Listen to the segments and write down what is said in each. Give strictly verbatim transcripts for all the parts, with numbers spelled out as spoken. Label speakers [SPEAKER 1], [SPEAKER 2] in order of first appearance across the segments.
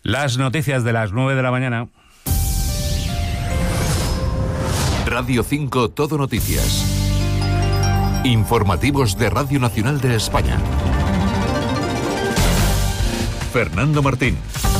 [SPEAKER 1] Las noticias de las nueve de la mañana.
[SPEAKER 2] Radio cinco Todo Noticias. Informativos de Radio Nacional de España. Fernando Martín.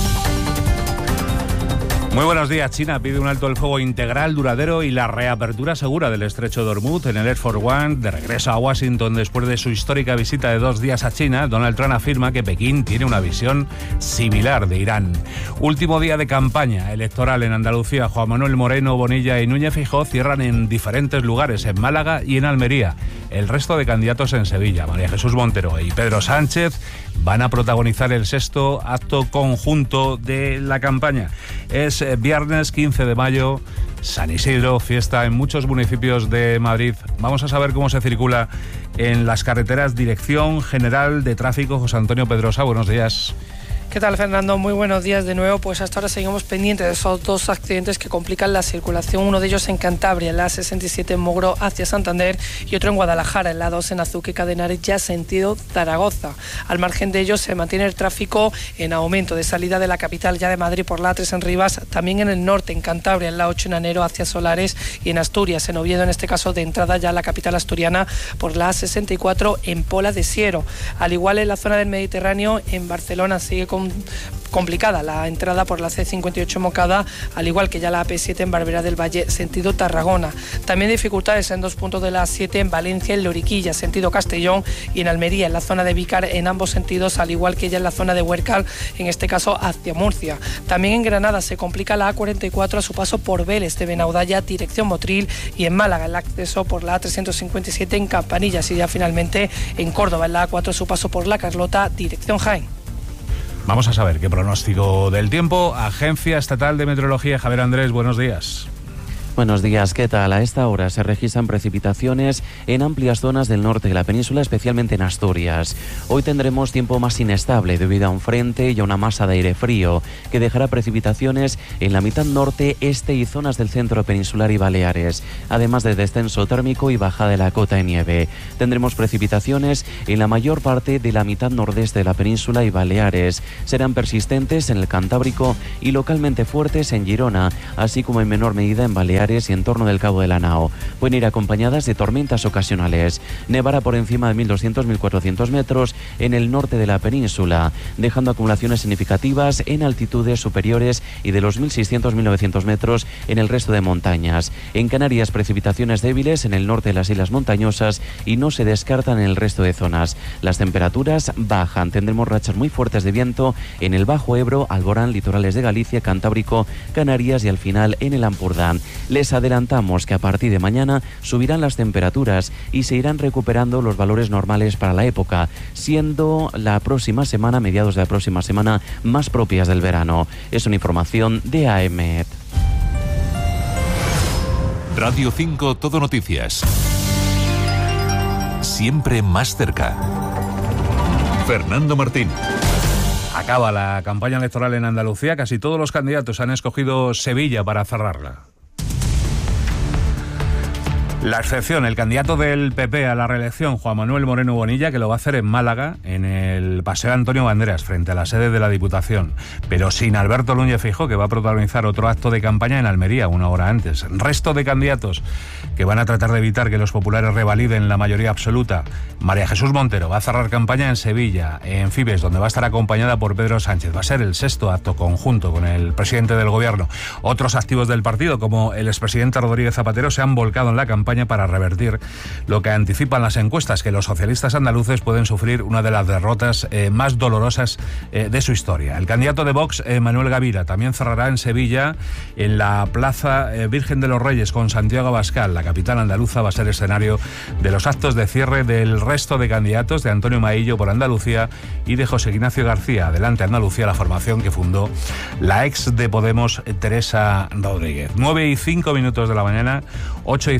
[SPEAKER 1] Muy buenos días. China pide un alto el fuego integral, duradero y la reapertura segura del estrecho de Hormuz. En el Air Force One, de regreso a Washington después de su histórica visita de dos días a China, Donald Trump afirma que Pekín tiene una visión similar de Irán. Último día de campaña electoral en Andalucía. Juan Manuel Moreno, Bonilla y Núñez Feijóo cierran en diferentes lugares, en Málaga y en Almería. El resto de candidatos en Sevilla, María Jesús Montero y Pedro Sánchez, van a protagonizar el sexto acto conjunto de la campaña. Es viernes quince de mayo, San Isidro, fiesta en muchos municipios de Madrid. Vamos a saber cómo se circula en las carreteras. Dirección General de Tráfico, José Antonio Pedrosa, buenos días.
[SPEAKER 3] ¿Qué tal, Fernando? Muy buenos días de nuevo. Pues hasta ahora seguimos pendientes de esos dos accidentes que complican la circulación. Uno de ellos en Cantabria, en la A sesenta y siete en Mogro hacia Santander, y otro en Guadalajara, en la A dos en Azuque Cadenares, ya sentido Zaragoza. Al margen de ellos se mantiene el tráfico en aumento de salida de la capital ya de Madrid por la A tres en Rivas, también en el norte, en Cantabria, en la A ocho en Anero hacia Solares, y en Asturias, en Oviedo, en este caso de entrada ya a la capital asturiana por la A sesenta y cuatro en Pola de Siero. Al igual en la zona del Mediterráneo, en Barcelona sigue con complicada la entrada por la C cincuenta y ocho Mocada, al igual que ya la A P siete en Barberá del Valle, sentido Tarragona. También dificultades en dos puntos de la A siete en Valencia, en Loriquilla, sentido Castellón, y en Almería, en la zona de Vícar, en ambos sentidos, al igual que ya en la zona de Huércal, en este caso hacia Murcia. También en Granada se complica la A cuarenta y cuatro a su paso por Vélez de Benaudalla, dirección Motril, y en Málaga el acceso por la A trescientos cincuenta y siete en Campanillas, y ya finalmente en Córdoba, en la A cuatro a su paso por la Carlota, dirección Jaén.
[SPEAKER 1] Vamos a saber qué pronóstico del tiempo. Agencia Estatal de Meteorología, Javier Andrés, buenos días.
[SPEAKER 4] Buenos días, ¿qué tal? A esta hora se registran precipitaciones en amplias zonas del norte de la península, especialmente en Asturias. Hoy tendremos tiempo más inestable debido a un frente y a una masa de aire frío que dejará precipitaciones en la mitad norte, este y zonas del centro peninsular y Baleares, además de descenso térmico y bajada de la cota de nieve. Tendremos precipitaciones en la mayor parte de la mitad nordeste de la península y Baleares. Serán persistentes en el Cantábrico y localmente fuertes en Girona, así como en menor medida en Baleares y en torno del Cabo de la Nao. Pueden ir acompañadas de tormentas ocasionales. Nevará por encima de mil doscientos a mil cuatrocientos metros en el norte de la península, dejando acumulaciones significativas en altitudes superiores y de los mil seiscientos a mil novecientos metros en el resto de montañas. En Canarias, precipitaciones débiles en el norte de las islas montañosas y no se descartan en el resto de zonas. Las temperaturas bajan. Tendremos rachas muy fuertes de viento en el Bajo Ebro, Alborán, litorales de Galicia, Cantábrico, Canarias y al final en el Ampurdán. Les adelantamos que a partir de mañana subirán las temperaturas y se irán recuperando los valores normales para la época, siendo la próxima semana, mediados de la próxima semana, más propias del verano. Es una información de A M E T.
[SPEAKER 2] Radio cinco Todo Noticias. Siempre más cerca. Fernando Martín.
[SPEAKER 1] Acaba la campaña electoral en Andalucía. Casi todos los candidatos han escogido Sevilla para cerrarla. La excepción, el candidato del P P a la reelección, Juan Manuel Moreno Bonilla, que lo va a hacer en Málaga, en el Paseo Antonio Banderas, frente a la sede de la Diputación, pero sin Alberto Núñez Feijóo, que va a protagonizar otro acto de campaña en Almería, una hora antes. Resto de candidatos que van a tratar de evitar que los populares revaliden la mayoría absoluta. María Jesús Montero va a cerrar campaña en Sevilla, en Fibes, donde va a estar acompañada por Pedro Sánchez. Va a ser el sexto acto conjunto con el presidente del Gobierno. Otros activos del partido, como el expresidente Rodríguez Zapatero, se han volcado en la campaña para revertir lo que anticipan las encuestas, que los socialistas andaluces pueden sufrir una de las derrotas eh, más dolorosas eh, de su historia. El candidato de Vox, eh, Manuel Gavira, también cerrará en Sevilla, en la Plaza eh, Virgen de los Reyes, con Santiago Abascal. La capital andaluza va a ser escenario de los actos de cierre del resto de candidatos, de Antonio Maillo por Andalucía y de José Ignacio García, Adelante Andalucía, la formación que fundó la ex de Podemos, Teresa Rodríguez. nueve y cinco minutos de la mañana, ocho y cinco.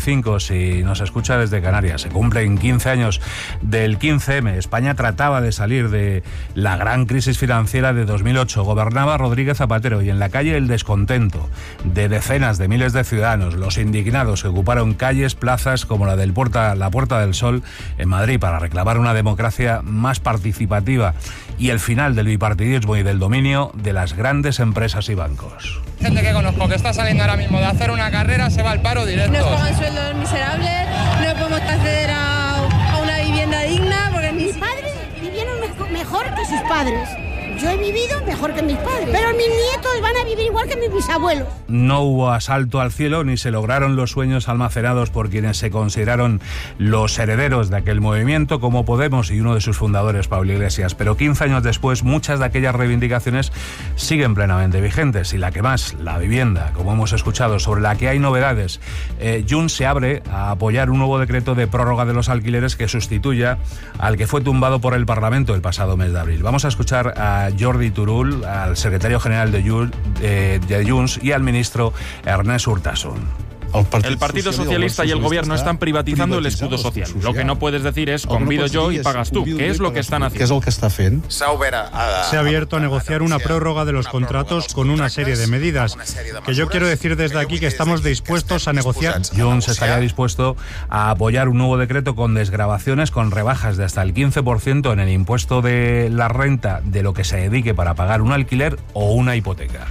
[SPEAKER 1] Marruecos y nos escucha desde Canarias. Se cumplen quince años del quince eme. España trataba de salir de la gran crisis financiera de dos mil ocho. Gobernaba Rodríguez Zapatero y en la calle el descontento de decenas de miles de ciudadanos, los indignados que ocuparon calles, plazas como la del Puerta, la Puerta del Sol en Madrid para reclamar una democracia más participativa y el final del bipartidismo y del dominio de las grandes empresas y bancos.
[SPEAKER 5] Gente que conozco que está saliendo ahora mismo de hacer una carrera se va al paro directo.
[SPEAKER 6] Nos pagan sueldos miserables, no podemos acceder a, a una vivienda digna porque mis padres vivieron mejor que sus padres. Yo he vivido mejor que mis padres, pero mis nietos van a vivir igual que mis bisabuelos.
[SPEAKER 1] No hubo asalto al cielo ni se lograron los sueños almacenados por quienes se consideraron los herederos de aquel movimiento, como Podemos y uno de sus fundadores, Pablo Iglesias. Pero quince años después, muchas de aquellas reivindicaciones siguen plenamente vigentes. Y la que más, la vivienda, como hemos escuchado, sobre la que hay novedades. Eh, Junts se abre a apoyar un nuevo decreto de prórroga de los alquileres que sustituya al que fue tumbado por el Parlamento el pasado mes de abril. Vamos a escuchar a Jordi Turull, al secretario general de Junts y al ministro Ernest Urtasun.
[SPEAKER 7] El Partido Socialista y el Gobierno están privatizando el escudo social. Lo que no puedes decir es convido yo y pagas tú, que es lo que están haciendo.
[SPEAKER 8] Se ha abierto a negociar una prórroga de los contratos con una serie de medidas, que yo quiero decir desde aquí que estamos dispuestos a negociar.
[SPEAKER 1] Junts estaría dispuesto a apoyar un nuevo decreto con desgravaciones, con rebajas de hasta el quince por ciento en el impuesto de la renta de lo que se dedique para pagar un alquiler o una hipoteca.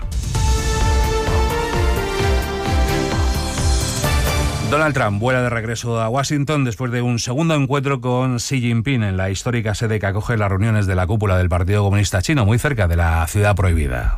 [SPEAKER 1] Donald Trump vuela de regreso a Washington después de un segundo encuentro con Xi Jinping en la histórica sede que acoge las reuniones de la cúpula del Partido Comunista Chino, muy cerca de la ciudad prohibida.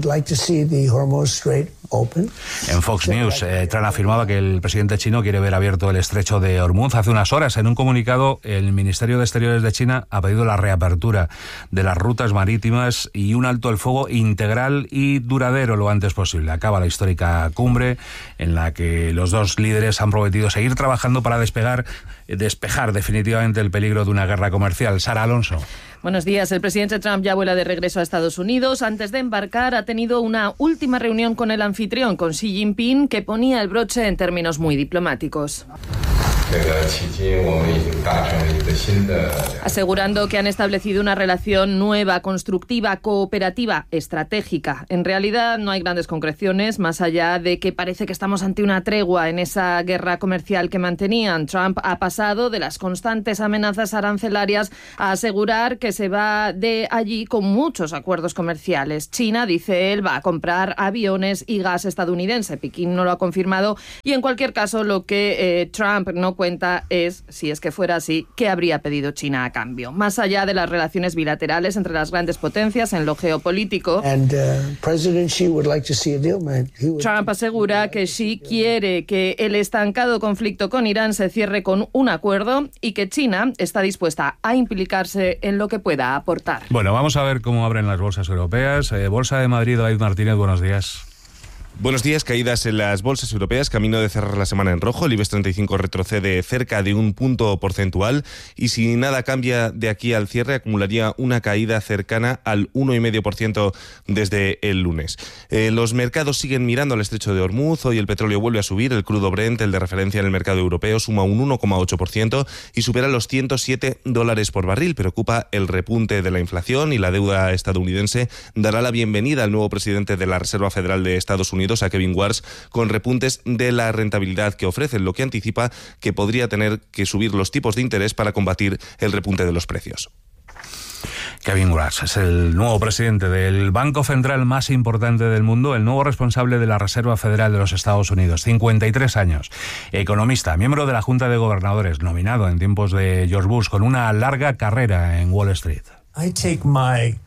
[SPEAKER 1] En Fox News, eh, Trump afirmaba que el presidente chino quiere ver abierto el estrecho de Hormuz. Hace unas horas, en un comunicado, el Ministerio de Exteriores de China ha pedido la reapertura de las rutas marítimas y un alto el fuego integral y duradero lo antes posible. Acaba la histórica cumbre en la que los dos líderes han prometido seguir trabajando para despegar, despejar definitivamente el peligro de una guerra comercial. Sara Alonso.
[SPEAKER 9] Buenos días. El presidente Trump ya vuela de regreso a Estados Unidos. Antes de embarcar ha tenido una última reunión con el anfitrión, con Xi Jinping, que ponía el broche en términos muy diplomáticos. Asegurando que han establecido una relación nueva, constructiva, cooperativa, estratégica. En realidad no hay grandes concreciones, más allá de que parece que estamos ante una tregua en esa guerra comercial que mantenían. Trump ha pasado de las constantes amenazas arancelarias a asegurar que se va de allí con muchos acuerdos comerciales. China, dice él, va a comprar aviones y gas estadounidense. Pekín no lo ha confirmado y en cualquier caso lo que eh, Trump no cuenta es, si es que fuera así, qué habría pedido China a cambio. Más allá de las relaciones bilaterales entre las grandes potencias en lo geopolítico, And, uh, Xi would like to see a deal, man. Would... Trump asegura que Xi quiere que el estancado conflicto con Irán se cierre con un acuerdo y que China está dispuesta a implicarse en lo que pueda aportar.
[SPEAKER 1] Bueno, vamos a ver cómo abren las bolsas europeas. Eh, Bolsa de Madrid, David Martínez, buenos días.
[SPEAKER 10] Buenos días. Caídas en las bolsas europeas, camino de cerrar la semana en rojo. El IBEX treinta y cinco retrocede cerca de un punto porcentual y si nada cambia de aquí al cierre acumularía una caída cercana al uno coma cinco por ciento desde el lunes. Eh, los mercados siguen mirando al estrecho de Hormuz. Hoy el petróleo vuelve a subir. El crudo Brent, el de referencia en el mercado europeo, suma un uno coma ocho por ciento y supera los ciento siete dólares por barril. Preocupa el repunte de la inflación y la deuda estadounidense dará la bienvenida al nuevo presidente de la Reserva Federal de Estados Unidos, a Kevin Warsh, con repuntes de la rentabilidad que ofrecen, lo que anticipa que podría tener que subir los tipos de interés para combatir el repunte de los precios.
[SPEAKER 1] Kevin Warsh es el nuevo presidente del Banco Central más importante del mundo, el nuevo responsable de la Reserva Federal de los Estados Unidos, cincuenta y tres años, economista, miembro de la Junta de Gobernadores, nominado en tiempos de George Bush, con una larga carrera en Wall Street.
[SPEAKER 11] I take my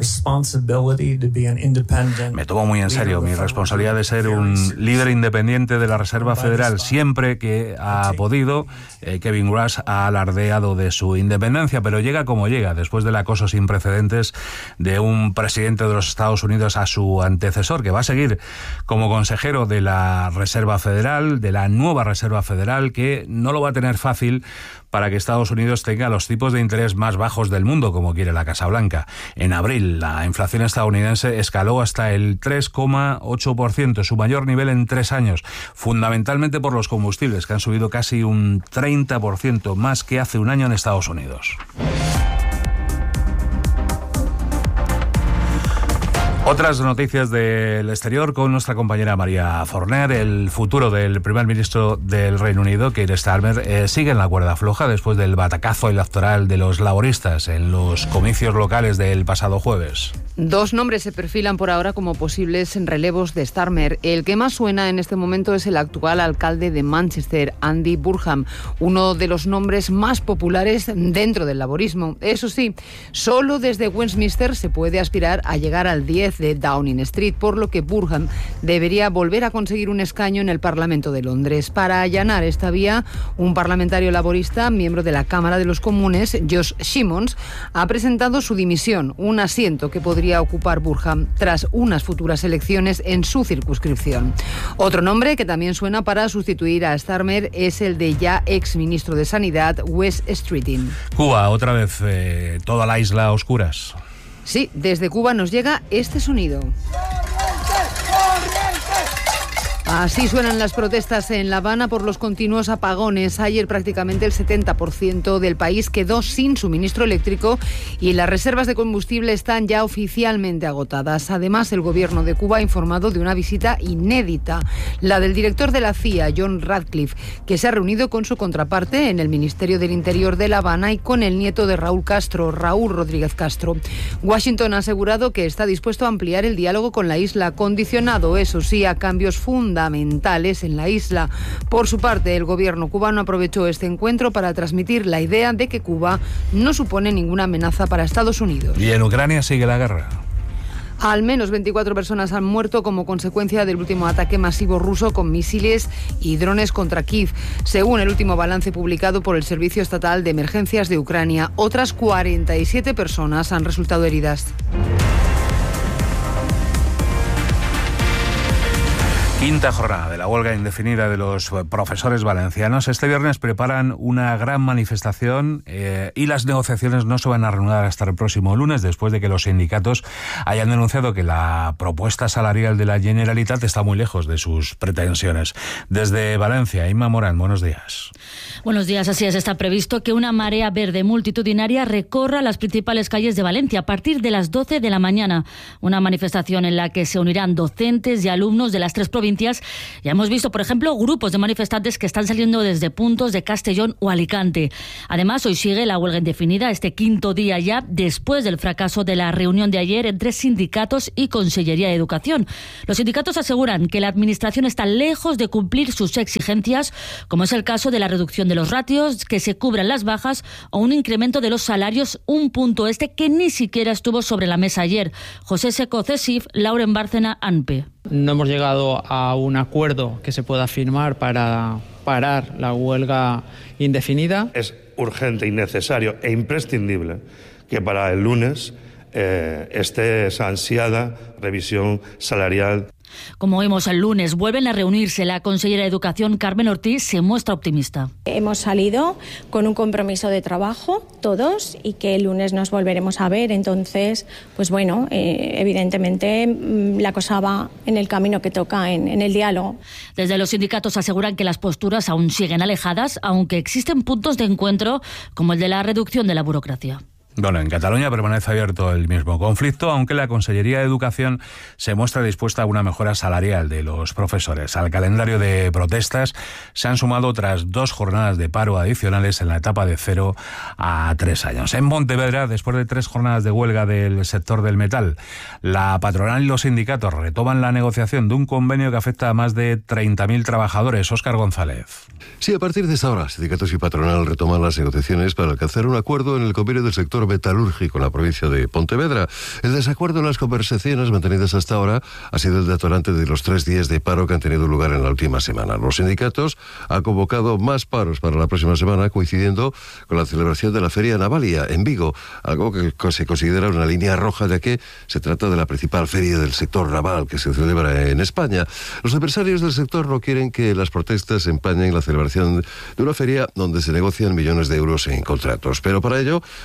[SPEAKER 1] Me tomo muy en serio mi responsabilidad de ser un líder independiente de la Reserva Federal. Siempre que ha podido, eh, Kevin Warsh ha alardeado de su independencia, pero llega como llega, después del acoso sin precedentes de un presidente de los Estados Unidos a su antecesor, que va a seguir como consejero de la Reserva Federal, de la nueva Reserva Federal, que no lo va a tener fácil para que Estados Unidos tenga los tipos de interés más bajos del mundo, como quiere la Casa Blanca. En abril, abril la inflación estadounidense escaló hasta el tres coma ocho por ciento, su mayor nivel en tres años, fundamentalmente por los combustibles, que han subido casi un treinta por ciento más que hace un año en Estados Unidos. Otras noticias del exterior con nuestra compañera María Forner. El futuro del primer ministro del Reino Unido, Keir Starmer, eh, sigue en la cuerda floja después del batacazo electoral de los laboristas en los comicios locales del pasado jueves.
[SPEAKER 9] Dos nombres se perfilan por ahora como posibles relevos de Starmer. El que más suena en este momento es el actual alcalde de Manchester, Andy Burnham, uno de los nombres más populares dentro del laborismo. Eso sí, solo desde Westminster se puede aspirar a llegar al diez de Downing Street, por lo que Burnham debería volver a conseguir un escaño en el Parlamento de Londres. Para allanar esta vía, un parlamentario laborista, miembro de la Cámara de los Comunes, Josh Simmons, ha presentado su dimisión, un asiento que podría ocupar Burnham tras unas futuras elecciones en su circunscripción. Otro nombre que también suena para sustituir a Starmer es el de ya ex ministro de Sanidad, Wes Streeting.
[SPEAKER 1] Cuba, otra vez, eh, toda la isla a oscuras.
[SPEAKER 9] Sí, desde Cuba nos llega este sonido. Así suenan las protestas en La Habana por los continuos apagones. Ayer prácticamente el setenta por ciento del país quedó sin suministro eléctrico y las reservas de combustible están ya oficialmente agotadas. Además, el gobierno de Cuba ha informado de una visita inédita, la del director de la C I A, John Ratcliffe, que se ha reunido con su contraparte en el Ministerio del Interior de La Habana y con el nieto de Raúl Castro, Raúl Rodríguez Castro. Washington ha asegurado que está dispuesto a ampliar el diálogo con la isla, condicionado, eso sí, a cambios fundamentales fundamentales en la isla. Por su parte, el gobierno cubano aprovechó este encuentro para transmitir la idea de que Cuba no supone ninguna amenaza para Estados Unidos.
[SPEAKER 1] Y en Ucrania sigue la guerra.
[SPEAKER 9] Al menos veinticuatro personas han muerto como consecuencia del último ataque masivo ruso con misiles y drones contra Kiev, según el último balance publicado por el Servicio Estatal de Emergencias de Ucrania. Otras cuarenta y siete personas han resultado heridas.
[SPEAKER 1] Quinta jornada de la huelga indefinida de los profesores valencianos. Este viernes preparan una gran manifestación eh, y las negociaciones no se van a reanudar hasta el próximo lunes, después de que los sindicatos hayan denunciado que la propuesta salarial de la Generalitat está muy lejos de sus pretensiones. Desde Valencia, Inma Morán, buenos días.
[SPEAKER 11] Buenos días, así es. Está previsto que una marea verde multitudinaria recorra las principales calles de Valencia a partir de las doce de la mañana. Una manifestación en la que se unirán docentes y alumnos de las tres provincias. Ya hemos visto, por ejemplo, grupos de manifestantes que están saliendo desde puntos de Castellón o Alicante. Además, hoy sigue la huelga indefinida, este quinto día ya, después del fracaso de la reunión de ayer entre sindicatos y Consellería de Educación. Los sindicatos aseguran que la Administración está lejos de cumplir sus exigencias, como es el caso de la reducción de los ratios, que se cubran las bajas o un incremento de los salarios, un punto este que ni siquiera estuvo sobre la mesa ayer. José Seco, CESIF, Lauren Bárcena, A N P E.
[SPEAKER 12] No hemos llegado a un acuerdo que se pueda firmar para parar la huelga indefinida.
[SPEAKER 13] Es urgente y necesario e imprescindible que para el lunes eh, esté esa ansiada revisión salarial.
[SPEAKER 11] Como vimos el lunes, vuelven a reunirse. La consellera de Educación, Carmen Ortiz, se muestra optimista.
[SPEAKER 14] Hemos salido con un compromiso de trabajo, todos, y que el lunes nos volveremos a ver. Entonces, pues bueno, eh, evidentemente la cosa va en el camino que toca, en, en el diálogo.
[SPEAKER 11] Desde los sindicatos aseguran que las posturas aún siguen alejadas, aunque existen puntos de encuentro, como el de la reducción de la burocracia.
[SPEAKER 1] Bueno, en Cataluña permanece abierto el mismo conflicto, aunque la Consellería de Educación se muestra dispuesta a una mejora salarial de los profesores. Al calendario de protestas se han sumado otras dos jornadas de paro adicionales en la etapa de cero a tres años. En Pontevedra, después de tres jornadas de huelga del sector del metal, la patronal y los sindicatos retoman la negociación de un convenio que afecta a más de treinta mil trabajadores. Óscar González.
[SPEAKER 15] Sí, a partir de esta hora, sindicatos y patronal retoman las negociaciones para alcanzar un acuerdo en el convenio del sector metalúrgico en la provincia de Pontevedra. El desacuerdo en las conversaciones mantenidas hasta ahora ha sido el detonante de los tres días de paro que han tenido lugar en la última semana. Los sindicatos han convocado más paros para la próxima semana, coincidiendo con la celebración de la Feria Navalia en Vigo, algo que se considera una línea roja, ya que se trata de la principal feria del sector naval que se celebra en España. Los empresarios del sector no quieren que las protestas empañen la celebración de una feria donde se negocian millones de euros en contratos, pero para ello deben bajar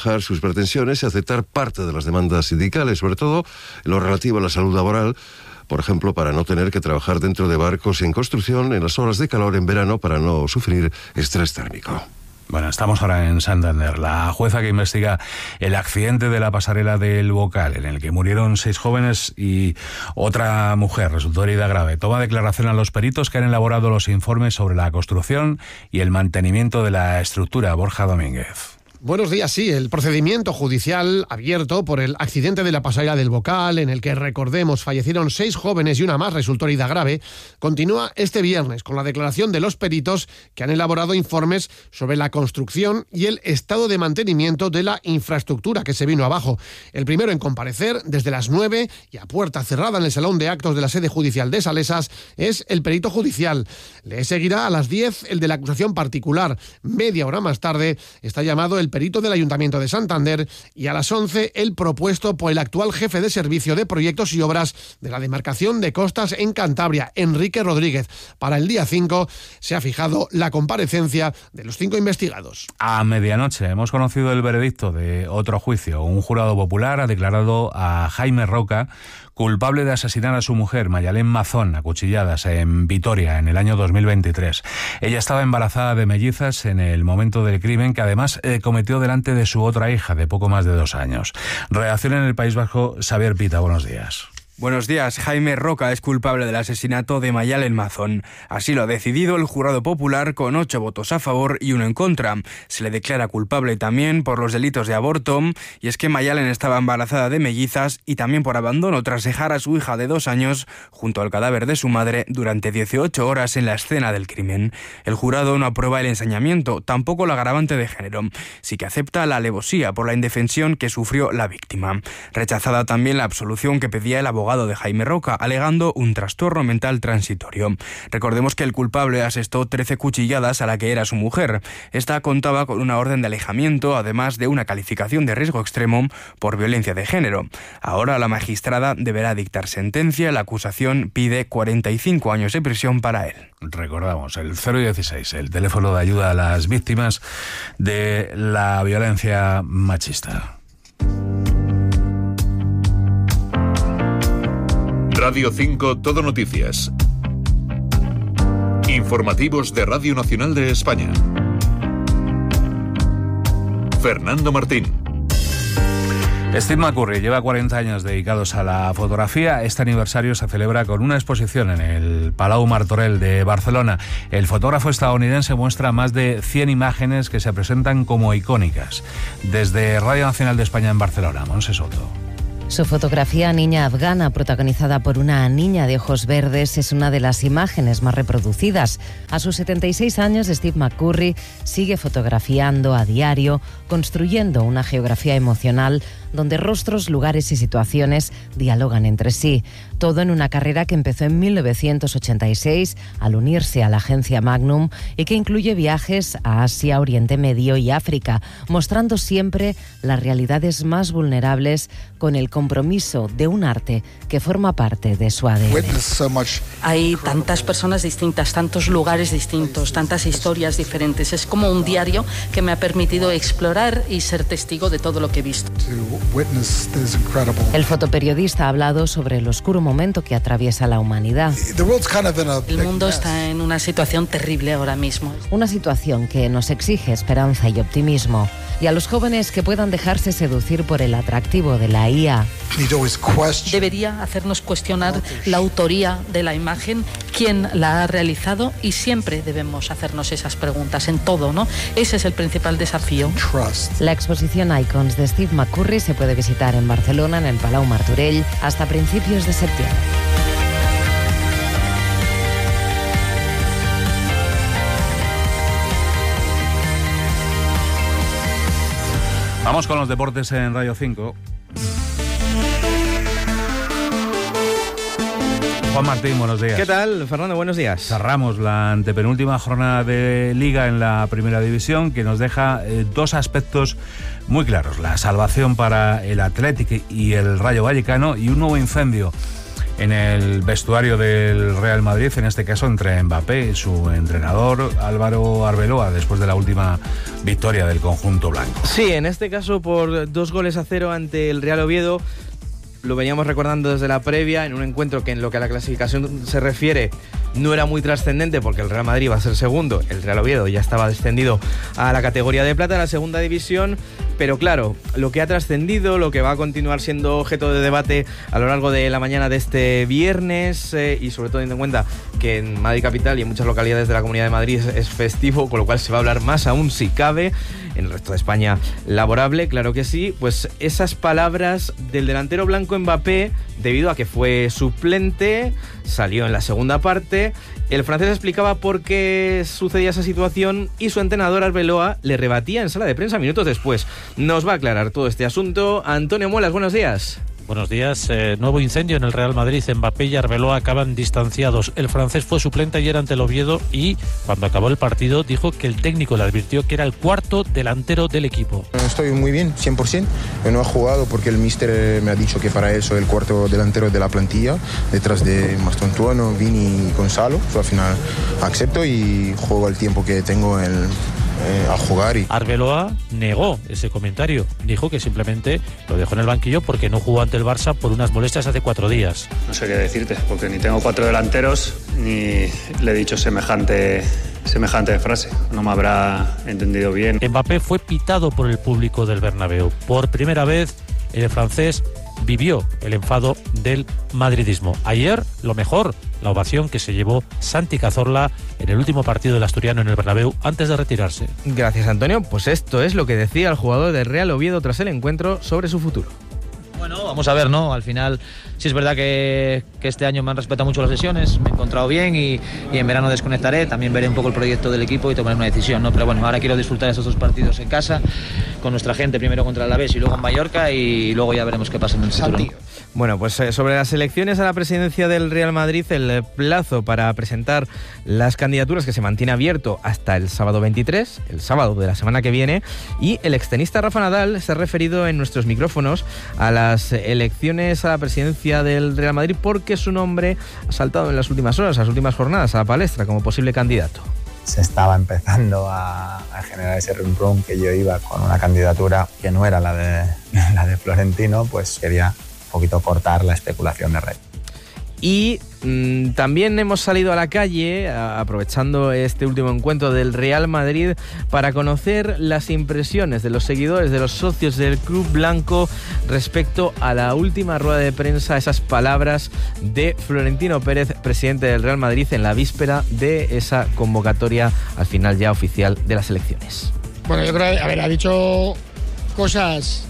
[SPEAKER 15] barajar sus pretensiones y aceptar parte de las demandas sindicales, sobre todo en lo relativo a la salud laboral, por ejemplo, para no tener que trabajar dentro de barcos en construcción en las horas de calor en verano para no sufrir estrés térmico.
[SPEAKER 1] Bueno, estamos ahora en Santander. La jueza que investiga el accidente de la pasarela del Bocal, en el que murieron seis jóvenes y otra mujer resultó herida grave, toma declaración a los peritos que han elaborado los informes sobre la construcción y el mantenimiento de la estructura. Borja Domínguez.
[SPEAKER 16] Buenos días, sí. El procedimiento judicial abierto por el accidente de la pasarela del Bocal, en el que, recordemos, fallecieron seis jóvenes y una más resultó herida grave, continúa este viernes con la declaración de los peritos que han elaborado informes sobre la construcción y el estado de mantenimiento de la infraestructura que se vino abajo. El primero en comparecer, desde las nueve y a puerta cerrada en el salón de actos de la sede judicial de Salesas, es el perito judicial. Le seguirá a las diez el de la acusación particular. Media hora más tarde está llamado el perito del Ayuntamiento de Santander y a las once el propuesto por el actual jefe de servicio de proyectos y obras de la demarcación de costas en Cantabria, Enrique Rodríguez. Para el día cinco se ha fijado la comparecencia de los cinco investigados.
[SPEAKER 1] A medianoche hemos conocido el veredicto de otro juicio. Un jurado popular ha declarado a Jaime Roca culpable de asesinar a su mujer, Mayalén Mazón, a cuchilladas en Vitoria en el año dos mil veintitrés. Ella estaba embarazada de mellizas en el momento del crimen, que además eh, cometió delante de su otra hija de poco más de dos años. Redacción en el País Vasco, Xavier Pita, buenos días.
[SPEAKER 17] Buenos días. Jaime Roca es culpable del asesinato de Mayalén Mazón. Así lo ha decidido el jurado popular con ocho votos a favor y uno en contra. Se le declara culpable también por los delitos de aborto, y es que Mayalén estaba embarazada de mellizas, y también por abandono tras dejar a su hija de dos años junto al cadáver de su madre durante dieciocho horas en la escena del crimen. El jurado no aprueba el ensañamiento, tampoco el agravante de género. Sí que acepta la alevosía por la indefensión que sufrió la víctima. Rechazada también la absolución que pedía el abogado de Jaime Roca, alegando un trastorno mental transitorio. Recordemos que el culpable asestó trece cuchilladas a la que era su mujer. Esta contaba con una orden de alejamiento, además de una calificación de riesgo extremo por violencia de género. Ahora la magistrada deberá dictar sentencia. La acusación pide cuarenta y cinco años de prisión para él.
[SPEAKER 1] Recordamos, el cero dieciséis, el teléfono de ayuda a las víctimas de la violencia machista.
[SPEAKER 2] Radio cinco Todo Noticias. Informativos de Radio Nacional de España. Fernando Martín.
[SPEAKER 1] Steve McCurry lleva cuarenta años dedicados a la fotografía. Este aniversario se celebra con una exposición en el Palau Martorell de Barcelona. El fotógrafo estadounidense muestra más de cien imágenes que se presentan como icónicas. Desde Radio Nacional de España en Barcelona, Monse Soto.
[SPEAKER 18] Su fotografía Niña Afgana, protagonizada por una niña de ojos verdes, es una de las imágenes más reproducidas. A sus setenta y seis años, Steve McCurry sigue fotografiando a diario, construyendo una geografía emocional donde rostros, lugares y situaciones dialogan entre sí. Todo en una carrera que empezó en mil novecientos ochenta y seis al unirse a la agencia Magnum y que incluye viajes a Asia, Oriente Medio y África, mostrando siempre las realidades más vulnerables con el compromiso de un arte que forma parte de su A D N.
[SPEAKER 19] Hay tantas personas distintas, tantos lugares distintos, tantas historias diferentes. Es como un diario que me ha permitido explorar y ser testigo de todo lo que he visto.
[SPEAKER 18] El fotoperiodista ha hablado sobre el oscuro momento que atraviesa la humanidad.
[SPEAKER 19] El mundo está en una situación terrible ahora mismo.
[SPEAKER 18] Una situación que nos exige esperanza y optimismo. Y a los jóvenes que puedan dejarse seducir por el atractivo de la I A.
[SPEAKER 19] Debería hacernos cuestionar la autoría de la imagen, quién la ha realizado, y siempre debemos hacernos esas preguntas en todo, ¿no? Ese es el principal desafío.
[SPEAKER 18] La exposición Icons de Steve McCurry se puede visitar en Barcelona, en el Palau Martorell, hasta principios de septiembre.
[SPEAKER 1] Vamos con los deportes en Radio cinco. Juan Martín, buenos días.
[SPEAKER 20] ¿Qué tal, Fernando? Buenos días.
[SPEAKER 1] Cerramos la antepenúltima jornada de Liga en la Primera División, que nos deja eh, dos aspectos muy claros. La salvación para el Athletic y el Rayo Vallecano, y un nuevo incendio en el vestuario del Real Madrid, en este caso entre Mbappé y su entrenador Álvaro Arbeloa, después de la última victoria del conjunto blanco.
[SPEAKER 20] Sí, en este caso por dos goles a cero ante el Real Oviedo. Lo veníamos recordando desde la previa, en un encuentro que en lo que a la clasificación se refiere no era muy trascendente porque el Real Madrid va a ser segundo, el Real Oviedo ya estaba descendido a la categoría de plata, a la segunda división, pero claro, lo que ha trascendido, lo que va a continuar siendo objeto de debate a lo largo de la mañana de este viernes eh, y sobre todo teniendo en cuenta que en Madrid Capital y en muchas localidades de la Comunidad de Madrid es, es festivo, con lo cual se va a hablar más aún si cabe. En el resto de España laborable, claro que sí, pues esas palabras del delantero blanco Mbappé, debido a que fue suplente, salió en la segunda parte. El francés explicaba por qué sucedía esa situación y su entrenador Arbeloa le rebatía en sala de prensa minutos después. Nos va a aclarar todo este asunto Antonio Muelas, buenos días.
[SPEAKER 21] Buenos días. Eh, nuevo incendio en el Real Madrid. Mbappé y Arbeloa acaban distanciados. El francés fue suplente ayer ante el Oviedo y cuando acabó el partido dijo que el técnico le advirtió que era el cuarto delantero del equipo.
[SPEAKER 22] Estoy muy bien, cien por ciento. Yo no he jugado porque el míster me ha dicho que para él soy el cuarto delantero de la plantilla, detrás de Mastontuano, Vini y Gonzalo. So, al final acepto y juego el tiempo que tengo en... Eh, a jugar. Y...
[SPEAKER 21] Arbeloa negó ese comentario, dijo que simplemente lo dejó en el banquillo porque no jugó ante el Barça por unas molestias hace cuatro días.
[SPEAKER 23] No sé qué decirte, porque ni tengo cuatro delanteros ni le he dicho semejante, semejante frase, no me habrá entendido bien.
[SPEAKER 21] Mbappé fue pitado por el público del Bernabéu. Por primera vez el francés vivió el enfado del madridismo. Ayer, lo mejor, la ovación que se llevó Santi Cazorla en el último partido del asturiano en el Bernabéu antes de retirarse.
[SPEAKER 20] Gracias, Antonio. Pues esto es lo que decía el jugador del Real Oviedo tras el encuentro sobre su futuro.
[SPEAKER 24] Bueno, vamos a ver, ¿no? Al final sí es verdad que, que este año me han respetado mucho las sesiones, me he encontrado bien y, y en verano desconectaré, también veré un poco el proyecto del equipo y tomaré una decisión, ¿no? Pero bueno, ahora quiero disfrutar estos dos partidos en casa, con nuestra gente, primero contra el Alavés y luego en Mallorca y luego ya veremos qué pasa en el futuro.
[SPEAKER 20] Bueno, pues eh, sobre las elecciones a la presidencia del Real Madrid, el plazo para presentar las candidaturas que se mantiene abierto hasta el sábado veintitrés, el sábado de la semana que viene, y el extenista Rafa Nadal se ha referido en nuestros micrófonos a las elecciones a la presidencia del Real Madrid porque su nombre ha saltado en las últimas horas, las últimas jornadas a la palestra como posible candidato.
[SPEAKER 25] Se estaba empezando a, a generar ese rum rum que yo iba con una candidatura que no era la de, la de Florentino, pues quería un poquito cortar la especulación de Rey.
[SPEAKER 20] Y mmm, también hemos salido a la calle, a, aprovechando este último encuentro del Real Madrid, para conocer las impresiones de los seguidores, de los socios del Club Blanco respecto a la última rueda de prensa, esas palabras de Florentino Pérez, presidente del Real Madrid, en la víspera de esa convocatoria al final ya oficial de las elecciones.
[SPEAKER 26] Bueno, yo creo, a ver, ha dicho cosas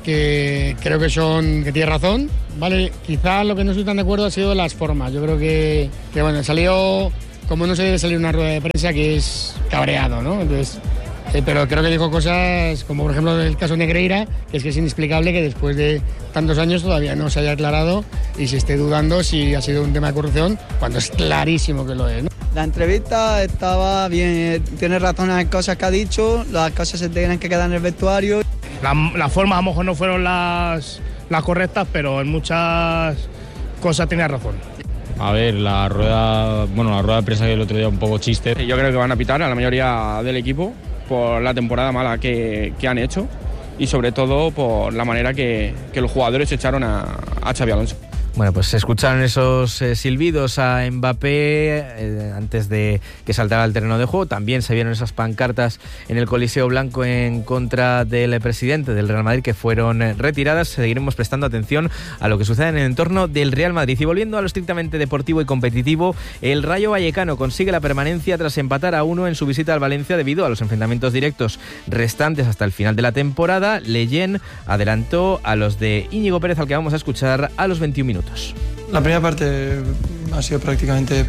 [SPEAKER 26] que creo que son, que tiene razón, ¿vale? Quizás lo que no estoy tan de acuerdo ha sido las formas. Yo creo que, que bueno, salió como no se debe salir una rueda de prensa, que es cabreado, ¿no? Entonces, eh, pero creo que dijo cosas como, por ejemplo, el caso Negreira, que es que es inexplicable que después de tantos años todavía no se haya aclarado y se esté dudando si ha sido un tema de corrupción, cuando es clarísimo que lo es, ¿no?
[SPEAKER 27] La entrevista estaba bien, tiene razón en las cosas que ha dicho, las cosas se tienen que quedar en el vestuario.
[SPEAKER 28] La, las formas a lo mejor no fueron las, las correctas, pero en muchas cosas tenía razón.
[SPEAKER 29] A ver, la rueda, bueno, la rueda de prensa que el otro día un poco chiste.
[SPEAKER 30] Yo creo que van a pitar a la mayoría del equipo por la temporada mala que, que han hecho y sobre todo por la manera que, que los jugadores echaron a, a Xabi Alonso.
[SPEAKER 20] Bueno, pues se escucharon esos eh, silbidos a Mbappé eh, antes de que saltara al terreno de juego. También se vieron esas pancartas en el Coliseo Blanco en contra del presidente del Real Madrid que fueron eh, retiradas. Seguiremos prestando atención a lo que sucede en el entorno del Real Madrid. Y volviendo a lo estrictamente deportivo y competitivo, el Rayo Vallecano consigue la permanencia tras empatar a uno en su visita al Valencia debido a los enfrentamientos directos restantes hasta el final de la temporada. Leyen adelantó a los de Íñigo Pérez, al que vamos a escuchar a los veintiún minutos.
[SPEAKER 31] La primera parte ha sido prácticamente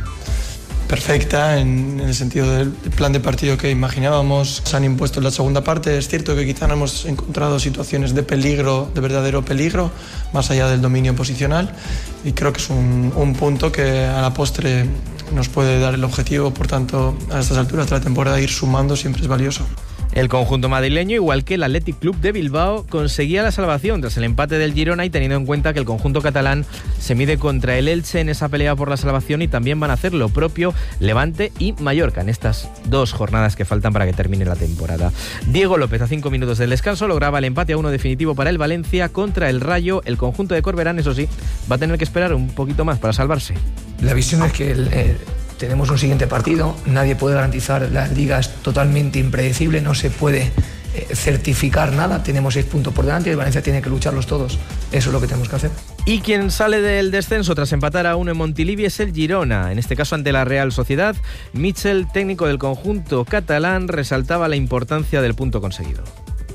[SPEAKER 31] perfecta en el sentido del plan de partido que imaginábamos. Se han impuesto en la segunda parte. Es cierto que quizá no hemos encontrado situaciones de peligro, de verdadero peligro, más allá del dominio posicional, y creo que es un, un punto que a la postre nos puede dar el objetivo. Por tanto, a estas alturas de la temporada ir sumando siempre es valioso.
[SPEAKER 20] El conjunto madrileño, igual que el Athletic Club de Bilbao, conseguía la salvación tras el empate del Girona y teniendo en cuenta que el conjunto catalán se mide contra el Elche en esa pelea por la salvación y también van a hacer lo propio Levante y Mallorca en estas dos jornadas que faltan para que termine la temporada. Diego López, a cinco minutos del descanso, lograba el empate a uno definitivo para el Valencia contra el Rayo. El conjunto de Corberán, eso sí, va a tener que esperar un poquito más para salvarse.
[SPEAKER 3] La visión es que el, eh, tenemos un siguiente partido, nadie puede garantizar, la liga es totalmente impredecible, no se puede eh, certificar nada, tenemos seis puntos por delante y el Valencia tiene que lucharlos todos, eso es lo que tenemos que hacer.
[SPEAKER 20] Y quien sale del descenso tras empatar a uno en Montilivi es el Girona, en este caso ante la Real Sociedad. Michel, técnico del conjunto catalán, resaltaba la importancia del punto conseguido.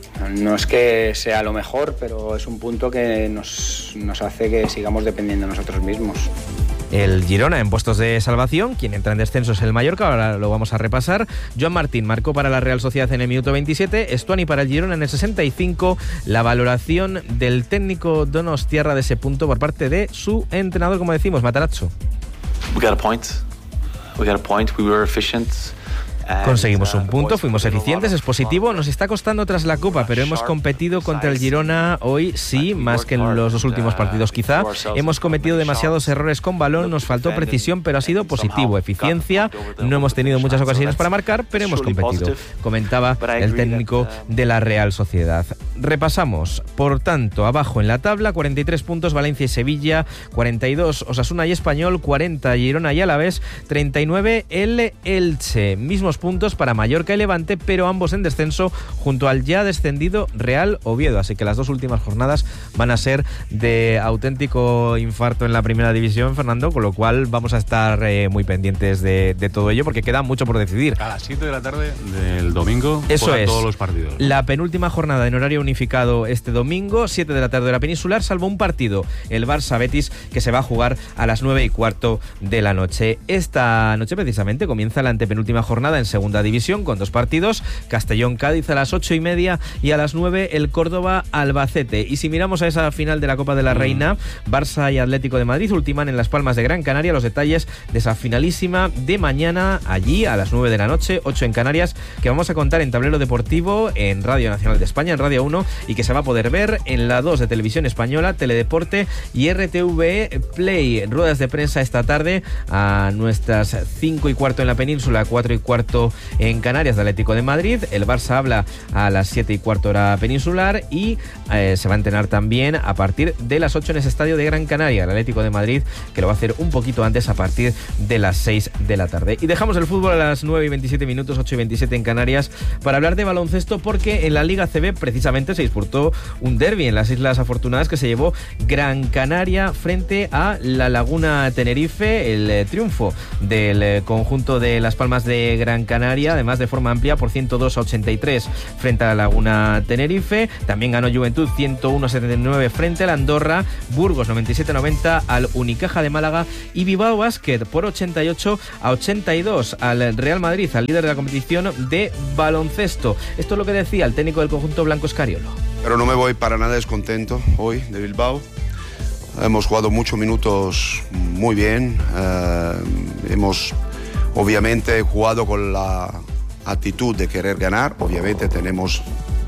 [SPEAKER 4] No es que sea lo mejor, pero es un punto que nos, nos hace que sigamos dependiendo de nosotros mismos.
[SPEAKER 20] El Girona en puestos de salvación, quien entra en descenso es el Mallorca, ahora lo vamos a repasar. Joan Martín marcó para la Real Sociedad en el minuto veintisiete, Estuani para el Girona en el sesenta y cinco. La valoración del técnico donostiarra de ese punto por parte de su entrenador, como decimos, Matarazzo.
[SPEAKER 5] We got a point. We got a point. We were efficient.
[SPEAKER 20] Conseguimos un punto, fuimos eficientes, es positivo, nos está costando tras la Copa, pero hemos competido contra el Girona hoy, sí, más que en los dos últimos partidos quizá. Hemos cometido demasiados errores con balón, nos faltó precisión, pero ha sido positivo, eficiencia, no hemos tenido muchas ocasiones para marcar, pero hemos competido, comentaba el técnico de la Real Sociedad. Repasamos, por tanto, abajo en la tabla, cuarenta y tres puntos Valencia y Sevilla, cuarenta y dos Osasuna y Español, cuarenta Girona y Alavés, treinta y nueve el Elche, mismos puntos para Mallorca y Levante, pero ambos en descenso junto al ya descendido Real Oviedo, así que las dos últimas jornadas van a ser de auténtico infarto en la primera división, Fernando, con lo cual vamos a estar eh, muy pendientes de, de todo ello porque queda mucho por decidir.
[SPEAKER 1] A las siete de la tarde del domingo
[SPEAKER 20] eso es,
[SPEAKER 1] todos los partidos, ¿no?
[SPEAKER 20] La penúltima jornada en horario unificado este domingo, siete de la tarde hora peninsular, salvo un partido, el Barça-Betis, que se va a jugar a las nueve y cuarto de la noche. Esta noche precisamente comienza la antepenúltima jornada en segunda división con dos partidos, Castellón-Cádiz a las ocho y media y a las nueve el Córdoba-Albacete. Y si miramos a esa final de la Copa de la Reina, Barça y Atlético de Madrid ultiman en Las Palmas de Gran Canaria. Los detalles de esa finalísima de mañana allí a las nueve de la noche, ocho en Canarias, que vamos a contar en Tablero Deportivo, en Radio Nacional de España, en Radio uno, y que se va a poder ver en la dos de Televisión Española, Teledeporte y R T V Play. Ruedas de prensa esta tarde a nuestras cinco y cuarto en la península, cuatro y cuarto en Canarias de Atlético de Madrid. El Barça habla a las siete y cuarto hora peninsular y eh, se va a entrenar también a partir de las ocho en ese estadio de Gran Canaria, el Atlético de Madrid, que lo va a hacer un poquito antes a partir de las seis de la tarde. Y dejamos el fútbol a las nueve y veintisiete minutos, ocho y veintisiete en Canarias, para hablar de baloncesto, porque en la Liga C B precisamente se disputó un derbi en las Islas Afortunadas que se llevó Gran Canaria frente a la Laguna Tenerife. El eh, triunfo del eh, conjunto de Las Palmas de Gran Canaria, además de forma amplia, por ciento dos a ochenta y tres frente a la Laguna Tenerife. También ganó Juventud ciento uno a setenta y nueve frente a la Andorra, Burgos noventa y siete a noventa al Unicaja de Málaga y Bilbao Basket por ochenta y ocho a ochenta y dos al Real Madrid, al líder de la competición de baloncesto. Esto es lo que decía el técnico del conjunto blanco Escariolo.
[SPEAKER 6] Pero no me voy para nada descontento hoy de Bilbao. Hemos jugado muchos minutos muy bien, eh, hemos obviamente jugado con la actitud de querer ganar. Obviamente tenemos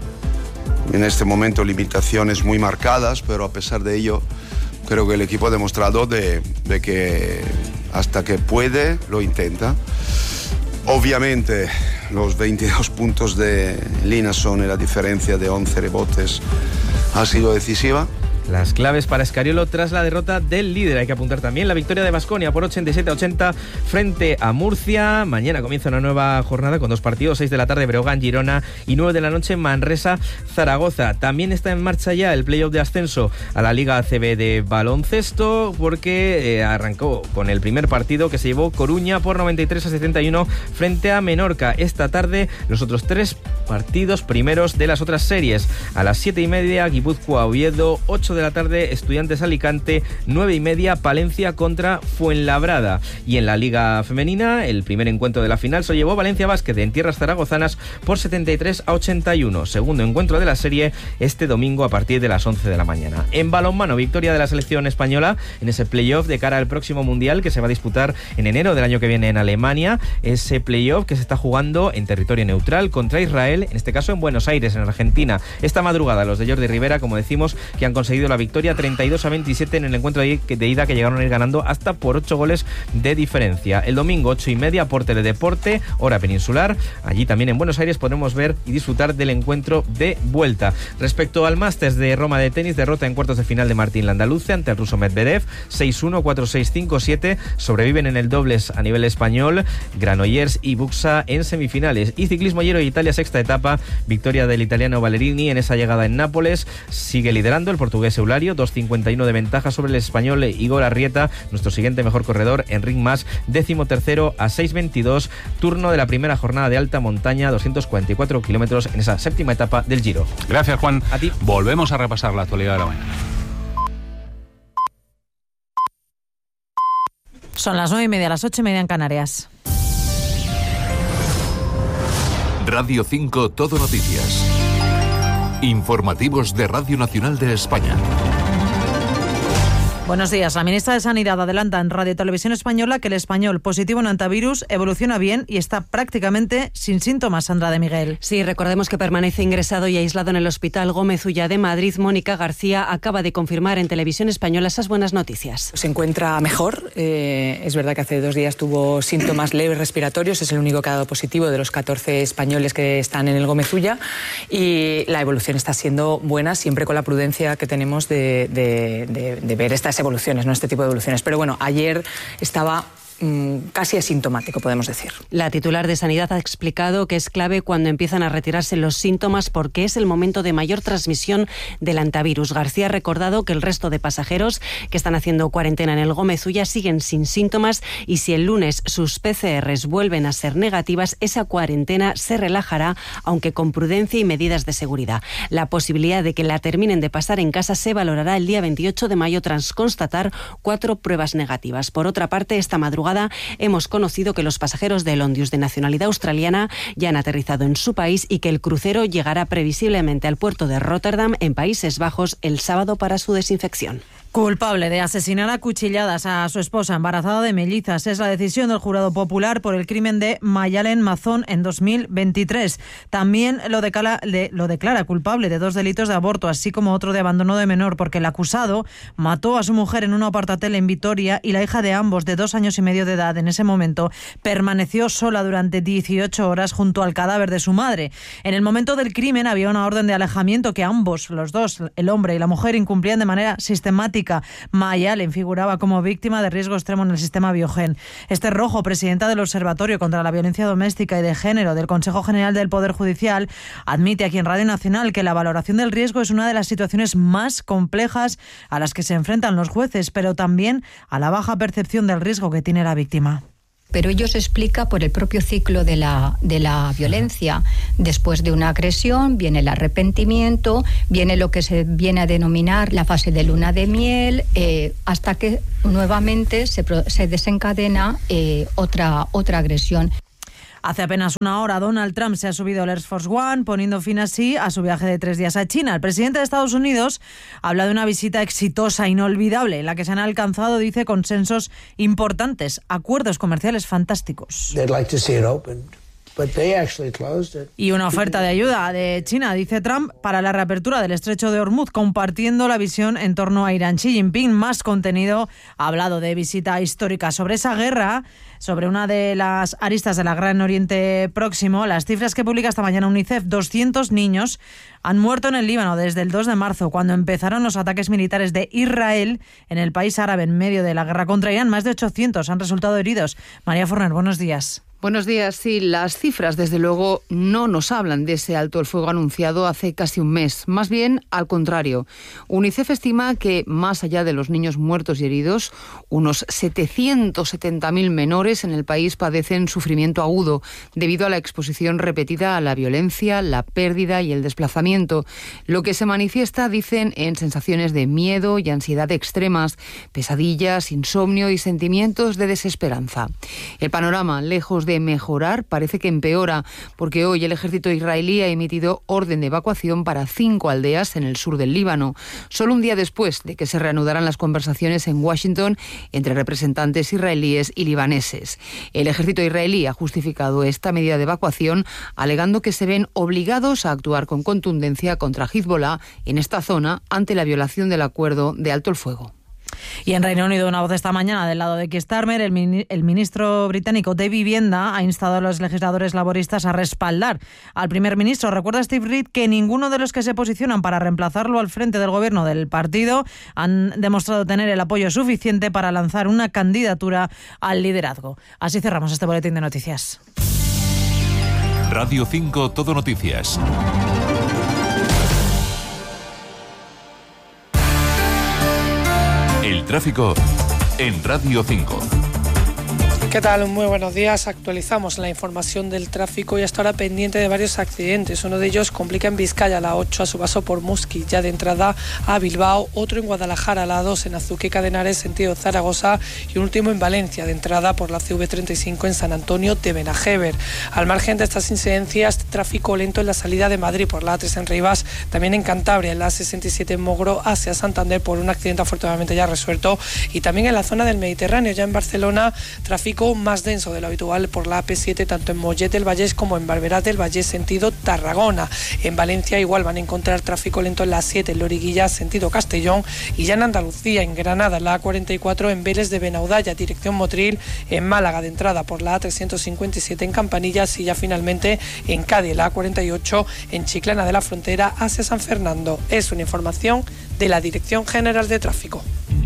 [SPEAKER 6] en este momento limitaciones muy marcadas, pero a pesar de ello creo que el equipo ha demostrado de, de que hasta que puede lo intenta. Obviamente los veintidós puntos de Linason y la diferencia de once rebotes ha sido decisiva.
[SPEAKER 20] Las claves para Escariolo tras la derrota del líder. Hay que apuntar también la victoria de Baskonia por ochenta y siete a ochenta frente a Murcia. Mañana comienza una nueva jornada con dos partidos, seis de la tarde Breogán, Girona y nueve de la noche Manresa, Zaragoza. También está en marcha ya el playoff de ascenso a la Liga A C B de baloncesto, porque eh, arrancó con el primer partido que se llevó Coruña por noventa y tres a setenta y uno frente a Menorca. Esta tarde los otros tres partidos primeros de las otras series. A las siete y media Guipúzcoa Oviedo, ocho de de la tarde, Estudiantes Alicante, nueve y media, Palencia contra Fuenlabrada. Y en la Liga Femenina, el primer encuentro de la final se llevó Valencia Basket en tierras zaragozanas por setenta y tres a ochenta y uno. Segundo encuentro de la serie este domingo a partir de las once de la mañana. En balonmano, victoria de la selección española en ese playoff de cara al próximo Mundial que se va a disputar en enero del año que viene en Alemania. Ese playoff que se está jugando en territorio neutral contra Israel, en este caso en Buenos Aires, en Argentina. Esta madrugada los de Jordi Rivera, como decimos, que han conseguido la victoria treinta y dos a veintisiete en el encuentro de ida, que llegaron a ir ganando hasta por ocho goles de diferencia. El domingo, ocho y media, por Teledeporte, hora peninsular. Allí también en Buenos Aires podremos ver y disfrutar del encuentro de vuelta. Respecto al Masters de Roma de tenis, derrota en cuartos de final de Martín Landaluce ante el ruso Medvedev, seis uno, cuatro seis, cinco siete. Sobreviven en el dobles a nivel español Granollers y Buxa en semifinales. Y ciclismo Giro de Italia, sexta etapa, victoria del italiano Ballerini en esa llegada en Nápoles. Sigue liderando el portugués Eulario, dos cincuenta y uno de ventaja sobre el español Igor Arrieta. Nuestro siguiente mejor corredor, Enric Mas, décimo tercero a seis veintidós. Turno de la primera jornada de alta montaña, doscientos cuarenta y cuatro kilómetros en esa séptima etapa del Giro.
[SPEAKER 1] Gracias, Juan.
[SPEAKER 20] A ti.
[SPEAKER 1] Volvemos a repasar la actualidad de la mañana.
[SPEAKER 7] Son las nueve y media, las ocho y media en Canarias.
[SPEAKER 2] Radio cinco Todo Noticias. Informativos de Radio Nacional de España.
[SPEAKER 7] Buenos días. La ministra de Sanidad adelanta en Radio Televisión Española que el español positivo en antivirus evoluciona bien y está prácticamente sin síntomas. Sandra de Miguel.
[SPEAKER 8] Sí, recordemos que permanece ingresado y aislado en el Hospital Gómez Ulla de Madrid. Mónica García acaba de confirmar en Televisión Española esas buenas noticias.
[SPEAKER 9] Se encuentra mejor. Eh, es verdad que hace dos días tuvo síntomas leves respiratorios. Es el único que ha dado positivo de los catorce españoles que están en el Gómez Ulla. Y la evolución está siendo buena, siempre con la prudencia que tenemos de, de, de, de ver estas evoluciones, no este tipo de evoluciones. Pero bueno, ayer estaba casi asintomático, podemos decir.
[SPEAKER 8] La titular de Sanidad ha explicado que es clave cuando empiezan a retirarse los síntomas porque es el momento de mayor transmisión del antivirus. García ha recordado que el resto de pasajeros que están haciendo cuarentena en el Gómez Ulla siguen sin síntomas y si el lunes sus P C Rs vuelven a ser negativas, esa cuarentena se relajará, aunque con prudencia y medidas de seguridad. La posibilidad de que la terminen de pasar en casa se valorará el día veintiocho de mayo tras constatar cuatro pruebas negativas. Por otra parte, esta madrugada hemos conocido que los pasajeros del Ondius de nacionalidad australiana ya han aterrizado en su país y que el crucero llegará previsiblemente al puerto de Rotterdam, en Países Bajos, el sábado para su desinfección.
[SPEAKER 7] Culpable de asesinar a cuchilladas a su esposa embarazada de mellizas. Es la decisión del jurado popular por el crimen de Mayalen Mazón en dos mil veintitrés. También lo declara, de, lo declara culpable de dos delitos de aborto, así como otro de abandono de menor, porque el acusado mató a su mujer en un apartatel en Vitoria y la hija de ambos, de dos años y medio de edad, en ese momento permaneció sola durante dieciocho horas junto al cadáver de su madre. En el momento del crimen había una orden de alejamiento que ambos, los dos, el hombre y la mujer, incumplían de manera sistemática. Mayalen figuraba como víctima de riesgo extremo en el sistema Biogen. Esther Rojo, presidenta del Observatorio contra la Violencia Doméstica y de Género del Consejo General del Poder Judicial, admite aquí en Radio Nacional que la valoración del riesgo es una de las situaciones más complejas a las que se enfrentan los jueces, pero también a la baja percepción del riesgo que tiene la víctima.
[SPEAKER 10] Pero ello se explica por el propio ciclo de la, de la violencia. Después de una agresión viene el arrepentimiento, viene lo que se viene a denominar la fase de luna de miel, eh, hasta que nuevamente se, se desencadena eh, otra, otra agresión.
[SPEAKER 7] Hace apenas una hora, Donald Trump se ha subido al Air Force One, poniendo fin así a su viaje de tres días a China. El presidente de Estados Unidos habla de una visita exitosa, inolvidable, en la que se han alcanzado, dice, consensos importantes, acuerdos comerciales fantásticos.
[SPEAKER 11] They'd like to see it open.
[SPEAKER 7] Y una oferta de ayuda de China, dice Trump, para la reapertura del estrecho de Hormuz, compartiendo la visión en torno a Irán. Xi Jinping, más contenido, ha hablado de visita histórica sobre esa guerra, sobre una de las aristas de la Gran Oriente Próximo. Las cifras que publica esta mañana UNICEF: doscientos niños han muerto en el Líbano desde el dos de marzo, cuando empezaron los ataques militares de Israel en el país árabe en medio de la guerra contra Irán. Más de ochocientos han resultado heridos. María Forner, buenos días.
[SPEAKER 11] Buenos días. Sí, las cifras desde luego no nos hablan de ese alto el fuego anunciado hace casi un mes. Más bien al contrario. UNICEF estima que más allá de los niños muertos y heridos, unos setecientos setenta mil menores en el país padecen sufrimiento agudo debido a la exposición repetida a la violencia, la pérdida y el desplazamiento. Lo que se manifiesta, dicen, en sensaciones de miedo y ansiedad extremas, pesadillas, insomnio y sentimientos de desesperanza. El panorama, lejos de de mejorar, parece que empeora, porque hoy el ejército israelí ha emitido orden de evacuación para cinco aldeas en el sur del Líbano, solo un día después de que se reanudaran las conversaciones en Washington entre representantes israelíes y libaneses. El ejército israelí ha justificado esta medida de evacuación alegando que se ven obligados a actuar con contundencia contra Hezbollah en esta zona ante la violación del acuerdo de alto el fuego.
[SPEAKER 7] Y en Reino Unido, una voz esta mañana del lado de Keir Starmer, el, mini, el ministro británico de Vivienda ha instado a los legisladores laboristas a respaldar al primer ministro. Recuerda Steve Reid que ninguno de los que se posicionan para reemplazarlo al frente del gobierno del partido han demostrado tener el apoyo suficiente para lanzar una candidatura al liderazgo. Así cerramos este boletín de noticias.
[SPEAKER 2] Radio cinco Todo Noticias. El tráfico en Radio cinco.
[SPEAKER 12] ¿Qué tal? Muy buenos días. Actualizamos la información del tráfico y hasta ahora pendiente de varios accidentes. Uno de ellos complica en Vizcaya, la ocho a su paso por Musqui, ya de entrada a Bilbao. Otro en Guadalajara, la dos en Azuqueca de Henares, sentido Zaragoza. Y un último en Valencia, de entrada por la C V treinta y cinco en San Antonio de Benajever. Al margen de estas incidencias, tráfico lento en la salida de Madrid por la A tres en Rivas. También en Cantabria, en la A sesenta y siete en Mogro hacia Santander por un accidente afortunadamente ya resuelto. Y también en la zona del Mediterráneo, ya en Barcelona, tráfico más denso de lo habitual por la A P siete, tanto en Mollet del Vallès como en Barberá del Vallès, sentido Tarragona. En Valencia igual van a encontrar tráfico lento en la A siete, en Loriguilla, sentido Castellón. Y ya en Andalucía, en Granada, en la A cuarenta y cuatro, en Vélez de Benaudalla, dirección Motril. En Málaga, de entrada por la A trescientos cincuenta y siete en Campanillas. Y ya finalmente en Cádiz, la A cuarenta y ocho, en Chiclana de la Frontera hacia San Fernando. Es una información de la Dirección General de Tráfico.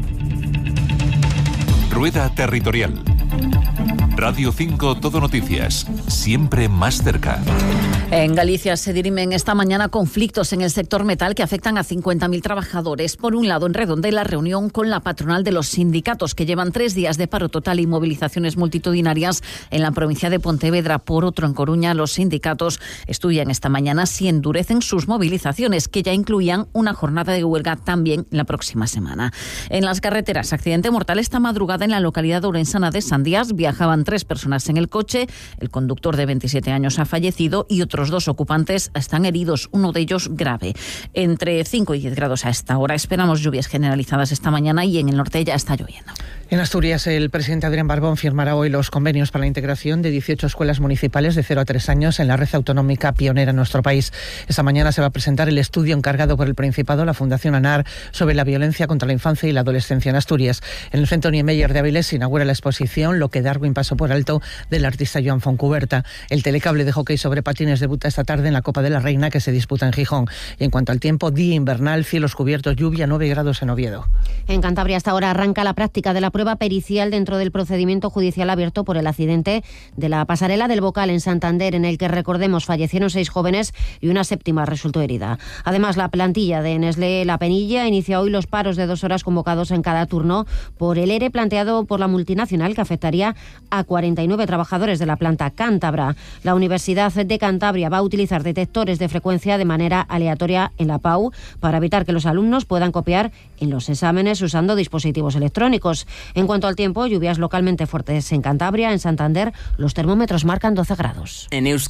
[SPEAKER 2] Rueda Territorial. Radio cinco Todo Noticias, siempre más cerca.
[SPEAKER 13] En Galicia se dirimen esta mañana conflictos en el sector metal que afectan a cincuenta mil trabajadores. Por un lado, en Redondela, reunión con la patronal de los sindicatos que llevan tres días de paro total y movilizaciones multitudinarias en la provincia de Pontevedra. Por otro, en Coruña, los sindicatos estudian esta mañana si endurecen sus movilizaciones, que ya incluían una jornada de huelga también la próxima semana. En las carreteras, accidente mortal esta madrugada en la localidad orensana de Sandías. Viajaban tres personas en el coche. El conductor de veintisiete años ha fallecido y otros dos ocupantes están heridos, uno de ellos grave. Entre cinco y diez grados a esta hora. Esperamos lluvias generalizadas esta mañana y en el norte ya está lloviendo.
[SPEAKER 14] En Asturias, el presidente Adrián Barbón firmará hoy los convenios para la integración de dieciocho escuelas municipales de cero a tres años en la red autonómica pionera en nuestro país. Esta mañana se va a presentar el estudio encargado por el Principado, la Fundación ANAR, sobre la violencia contra la infancia y la adolescencia en Asturias. En el Centro Niemeyer de Avilés se inaugura la exposición Lo que Darwin pasó por alto, del artista Joan Foncuberta. El telecable de hockey sobre patines debuta esta tarde en la Copa de la Reina, que se disputa en Gijón. Y en cuanto al tiempo, día invernal, cielos cubiertos, lluvia, nueve grados en Oviedo.
[SPEAKER 15] En Cantabria hasta ahora arranca la práctica de la prueba pericial dentro del procedimiento judicial abierto por el accidente de la pasarela del Bocal en Santander, en el que, recordemos, fallecieron seis jóvenes y una séptima resultó herida. Además, la plantilla de Nestlé La Penilla inicia hoy los paros de dos horas convocados en cada turno por el ERE planteado por la multinacional, que afectaría a cuarenta y nueve trabajadores de la planta cántabra. La Universidad de Cantabria va a utilizar detectores de frecuencia de manera aleatoria en la P A U para evitar que los alumnos puedan copiar en los exámenes usando dispositivos electrónicos. En cuanto al tiempo, lluvias localmente fuertes en Cantabria. En Santander, los termómetros marcan doce grados.
[SPEAKER 16] En Euskadi